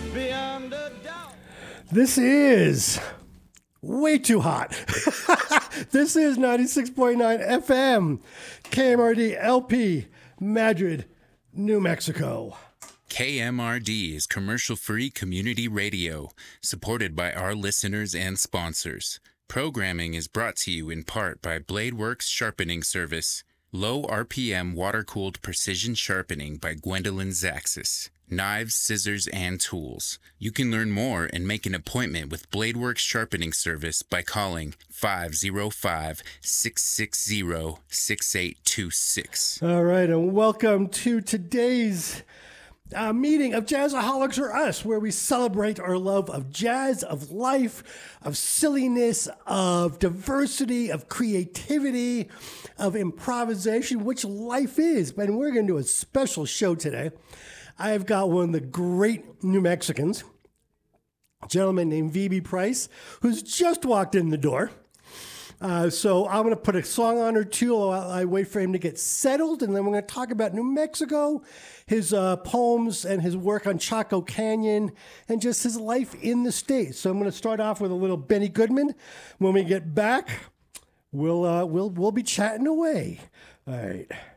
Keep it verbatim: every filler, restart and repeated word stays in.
beyond a doubt. This is way too hot. This is ninety-six point nine F M, K M R D L P, Madrid, New Mexico. K M R D is commercial-free community radio, supported by our listeners and sponsors. Programming is brought to you in part by Bladeworks Sharpening Service, low R P M water-cooled precision sharpening by Gwendolyn Zaxis, knives, scissors, and tools. You can learn more and make an appointment with Bladeworks Sharpening Service by calling five oh five, six six zero, six eight two six. All right, and welcome to today's uh, meeting of Jazzaholics or Us, where we celebrate our love of jazz, of life, of silliness, of diversity, of creativity, of improvisation, which life is. And we're going to do a special show today. I've got one of the great New Mexicans, a gentleman named V B Price, who's just walked in the door. Uh, so I'm going to put a song on or two while I wait for him to get settled, and then we're going to talk about New Mexico, his uh, poems and his work on Chaco Canyon, and just his life in the state. So I'm going to start off with a little Benny Goodman. When we get back, we'll uh, we'll we'll be chatting away. All right.